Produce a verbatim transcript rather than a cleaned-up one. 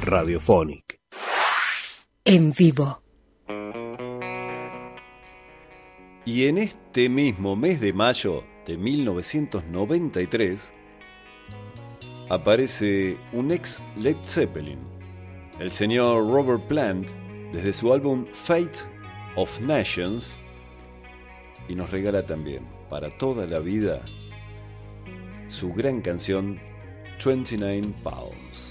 Radiophonic. En vivo. Y en este mismo mes de mayo de mil novecientos noventa y tres aparece un ex Led Zeppelin, el señor Robert Plant, desde su álbum Fate of Nations, y nos regala también para toda la vida su gran canción veintinueve Palms.